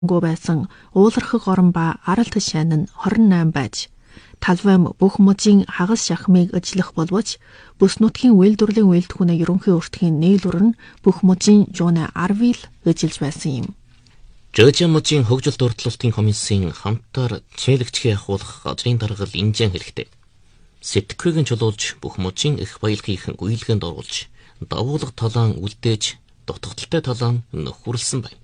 байсан уулархаг орон ба аралт шань нь 28 байж, талбайм бүх мужийн хагас шахмыг ажиллах боловч бүс нутгийн үйлдвэрлэлийн үйлдвэрийн ерөнхий өртгийн нийлүүр нь бүх мужийн жууны 10 ил ажиллаж байсан юм. Жожа мужийн хөгжил дурдлалтын комиссийн хамтаар чийлэгчгээ ахуулах газрын даргал инжен хэрэгтэй. Сэтгэхүйн чулуулж бүх мужийн их баялагын гүйлгээнд оруулж, давуулга талаан үлдээж, дутагдaltaй талаан нөхөрлсөн байна.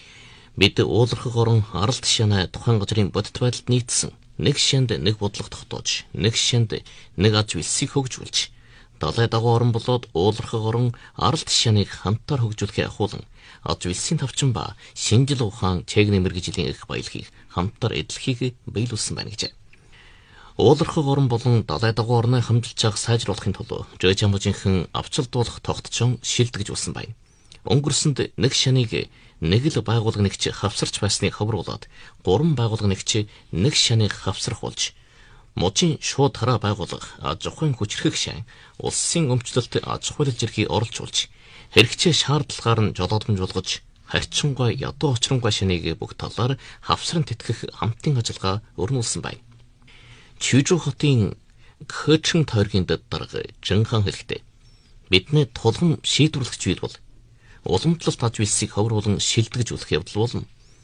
Бид уулархаг орон аралт шанаа тухайн газрын бодит байдалд нийцсэн. Нэг шанд нэг бодлого тогтоож, нэг шанд нэг аж үйлсийг хөгжүүлж, далай дагуу орон болоод уулархаг орон аралт шаныг хамтаар хөгжүүлэхээ ахуулан, аж үйлсийн тавчин ба шинжил ухаан чээгний мэргэжлийн их баялагийг хамтаар эдлэхийг биелүүлсэн байна гэж. Уулархаг орон болон далай дагуу орноо хамжилж авах сайжруулахын тулд Жожа мужийнхан авчилдуулах тогтчон шилдэгж болсон байна. Өнгөрсөнд нэг шаныг нэг л байгууллагч хавсарч байсныг ховруулад 3 байгууллагч нэг шаныг хавсрах болж, мужийн шууд хараа байгууллага аж ахуйн хүчрхэг шан улсын өмчлөлт аж ахуй зэргийг оролцуулж, хэрэгцээ шаардлагаар нь жолоодомжуулгаж, харьцангуй ядуу очронгуй шаныг бүх талаар хавсран тэтгэх хамтын ажиллагаа өрнүүлсэн байна. Чижүү хотын Кхөчэн тойргийн дарга Жинхан хэрэгтэй. Бидний тулгам шийдвэрлэгч үед бол уламжлалт аж үйлсийг ховруулан шилдэгж үлэх явдал болно.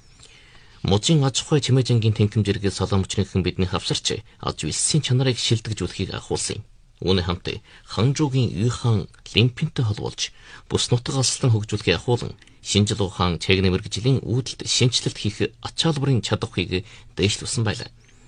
Мужийн аж ахуй чимээжингийн тэнхимжэрэг салаамчрынхан бидний хавсарч аж үйлсийн чанарыг шилдэгж үлэхийг ахуулсан юм. Үүний хамт Ханжуугийн Юйхан Лимпинтэй холбуулж, бүс нутаг алслан хөгжүүлэхийг ахуулан, шинжил ухаан чээгний мэргэжлийн үүдэлд шинжилэлт хийх ачаалбарын чадварыг дээшлүүлсэн байлаа.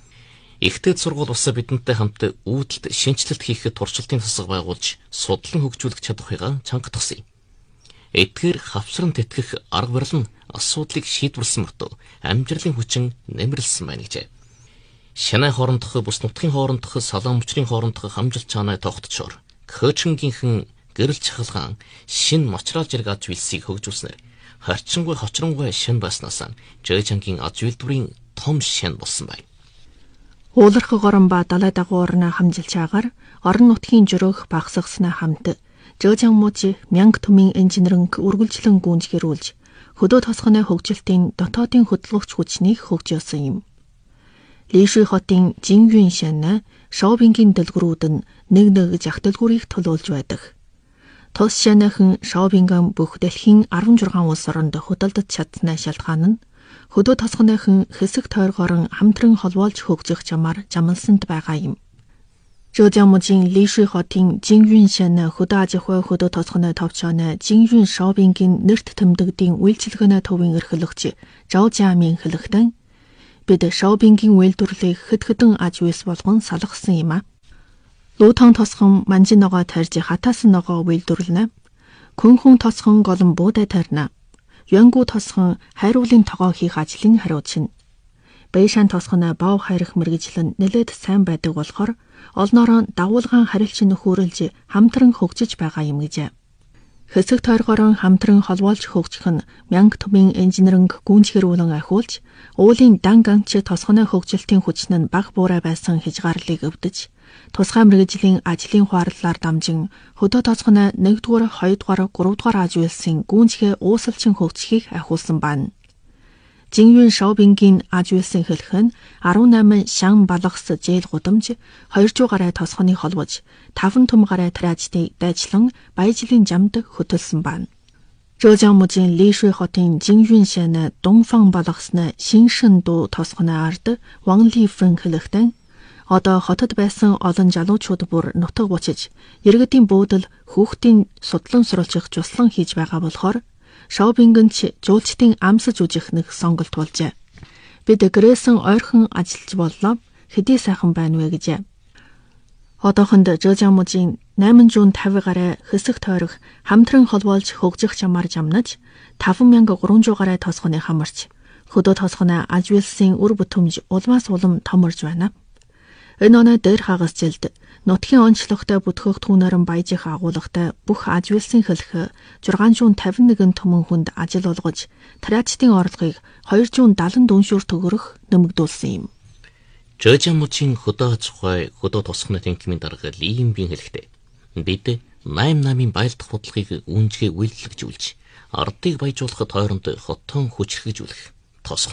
Ихтэй сургууль усаа бидэнтэй хамт үүдэлд шинжилэлт хийх туршилтын тусгай байгуулж, судлан хөгжүүлэх чадварыг чангатгасан юм. Эдгээр хавсран тэтгэх арга барил нь асуудлыг шийдвэрлсэн мөртөө амжилтын хүчин нэмэрлсэн байна гэжээ. Шанай хоорондох бүс нутгийн хоорондох салаан мөчрийн хоорондох хамжилт чанаа тогтчоор Кхөчэнгийнхэн гэрэл чахалгаан шин мочрал зэрэг аж үйлсийг хөгжүүлснээр харьцангуй хочронгуй шин баснаас Жожангийн аж үйлдвэрийн том шин болсон байна. Уулархаг орон ба далай дагуу орноо хамжилж агаар орон нутгийн жөрөөх багсгаснаа хамт Жожан мужи мянга түмэн инженеринг үргэлжлэн гүйцгэрүүлж, хөдөө тосгоны хөгжилтийн дотоодын хөдөлгөгч хүчнийг хөгжүүлсэн юм. Лишүй хотын Жингюн шанаа шоупингийн дэлгүүрүүд нь нэг жах дэлгүүрийг төлөөлж байдаг. Тус шанаахан шоупинган бүх дэлхийн 16 улс оронд хөдөлдөж чадсны шалтгаан нь хөдөө тосгоныхон хэсэг тойргоор хамтран холбоолж хөгжих чамаар жамалсанд байгаа юм. Жожа мужийн Лишүй хотын Жингюн шанаа хөдөө аж ахуй хөдөө тосгоны товчооны Жингюн шоупингийн нэрт тэмдэгдийн үйлчилгээний төвийн эрхлэгч Жао Жамийн хэлэхдээ бид шоупингийн үйлдвэрлэлийг хэдэн аж үйлс болгон салгасан юм а. Лутон тосгон манжин ногоо тарьж хатаасан ногоо үйлдвэрлэнэ. Күнхэн тосгон голон буудай тарьна. Янгу тосгон хайруулын тогоо хийх ажлын хариуцна. Бэйшан тосгоны бав хайрах мэргэжил нь нэлээд сайн байдаг болохоор олноороо дагуулгаан харилцан нөхөөрөлж хамтран хөгжиж байгаа юм гэж. Хэсэг тойргоор хамтран холбоолж хөгжих нь мянга түмэн инженеринг гүйцгэрүүлэн ахиулж, уулын дан ганч тосгоны хөгжилтийн хүчин нь бага буурай байсан хязгаарлалыг өвдөж, тусгай мэргэжлийн ажлын хуарлаар дамжин хөдөө тосгоны 1-р, 2-р, 3-р аж үйлсийн гүйцгээ уусалчин хөгжихийг ахиулсан байна. Жингюн шоупингийн аж үйлсийн хэлэх нь 18 шан балгас зээл гудамж, 200 гаруй тосгоны холбож, 5 түм гаруй тариачдыг дайчлан баяжлын жамд хөтөлсөн байна. Жожан мужийн Лишүй хотын Жингюн шанаа Дунфан балгасны Шиншин дуу тосгоны ард Ван Лифэн хэлэхдээ одоо хотод байсан олон залуучууд бүр нутаг бучиж, иргэдийн буудал хүүхдийн судлан сурвалжих жуслан хийж байгаа болохоор шоупингч жуулчдын амсаж үжих нэг сонголт болжээ. Бид гэрээсэн ойрхон ажиллаж боллоо. Хэдий сайхан байна вэ гэж. Одоохонд Жожан мужийн 850 гаруй хэсэг тойрог хамтран холбоолж хөгжих чамаар жамнаж, 5300 гаруй тосгоны хамарч, хөдөө тосгоны аж үйлсийн үр бүтэмж улмаас улам томорж байна. Энэ оноо дээр хагас жилд нутгийн онцлогтой бүтгэх түүнэрэн баяжих агуулгатай бүх аж үйлсийн хэлэх 651 түмэн хүнд ажил олгож, тариачдын орлогыг 270 дүншүүр төгрөх нэмэгдүүлсэн юм. Жожан мужийн хөдөө аж ахуй хөдөө тосгоны тэнхимийн дарга Лимбийн хэлэхдээ бид 8 намын байлдах бодлогыг үнжгээ үйлчлэгжүүлж, ардыг баяжуулахад хооронд хотон хүчрхэгжүүлэх, тосох